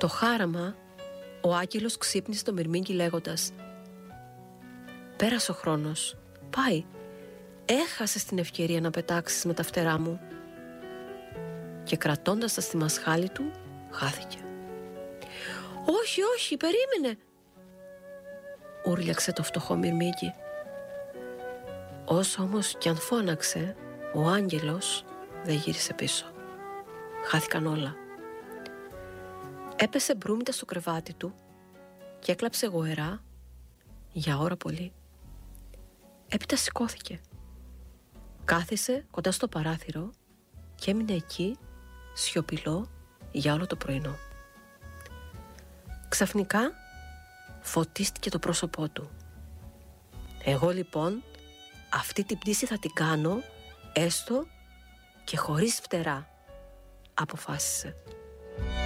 Το χάραμα, ο άγγελος ξύπνησε το μυρμήγκι λέγοντας: «Πέρασε ο χρόνος, πάει, έχασες την ευκαιρία να πετάξεις με τα φτερά μου». Και κρατώντας τα στη μασχάλη του, χάθηκε. «Όχι, όχι, περίμενε», ούρλιαξε το φτωχό μυρμήγκι. Όσο όμως κι αν φώναξε, ο άγγελος δεν γύρισε πίσω. Χάθηκαν όλα. Έπεσε μπρούμητα στο κρεβάτι του και έκλαψε γοερά για ώρα πολύ. Έπειτα σηκώθηκε. Κάθισε κοντά στο παράθυρο και έμεινε εκεί σιωπηλό για όλο το πρωινό. Ξαφνικά φωτίστηκε το πρόσωπό του. «Εγώ λοιπόν αυτή την πτήση θα την κάνω, έστω και χωρίς φτερά», αποφάσισε.